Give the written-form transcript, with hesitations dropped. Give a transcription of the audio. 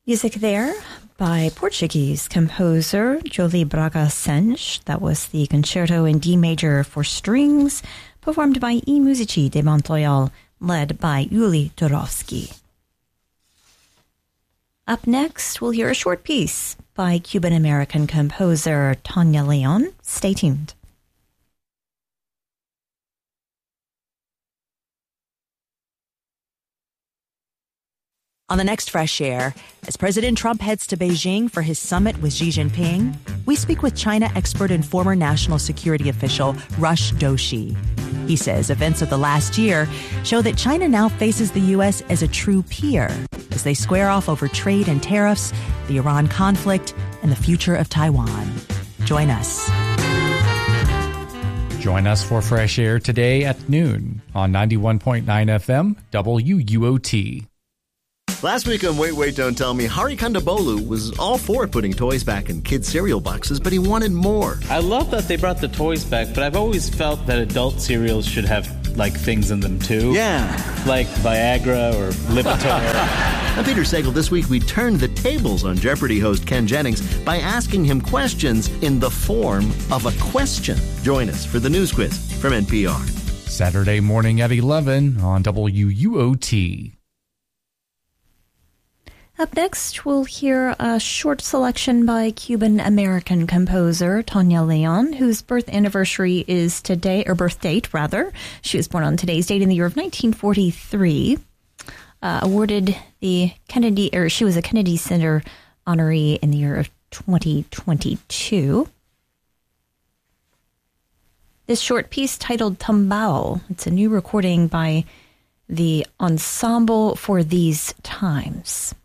Music there by Portuguese composer Jolie Braga Sens. That was the Concerto in D major for strings, performed by I Musici de Montreal, led by Uli Turovsky. Up next, we'll hear a short piece by Cuban-American composer Tania Leon. Stay tuned. On the next Fresh Air, as President Trump heads to Beijing for his summit with Xi Jinping, we speak with China expert and former national security official Rush Doshi. He says events of the last year show that China now faces the U.S. as a true peer as they square off over trade and tariffs, the Iran conflict, and the future of Taiwan. Join us. Join us for Fresh Air today at noon on 91.9 FM WUOT. Last week on Wait, Don't Tell Me, Hari Kondabolu was all for putting toys back in kids' cereal boxes, but he wanted more. I love that they brought the toys back, but I've always felt that adult cereals should have, like, things in them, too. Yeah. Like Viagra or Lipitor. On Peter Sagal, this week we turned the tables on Jeopardy host Ken Jennings by asking him questions in the form of a question. Join us for the news quiz from NPR. Saturday morning at 11 on WUOT. Up next, we'll hear a short selection by Cuban-American composer Tania Leon, whose birth anniversary is today, or birth date, rather. She was born on today's date in the year of 1943. Awarded the Kennedy, or she was a Kennedy Center honoree in the year of 2022. This short piece titled Tumbao, it's a new recording by the Ensemble for These Times.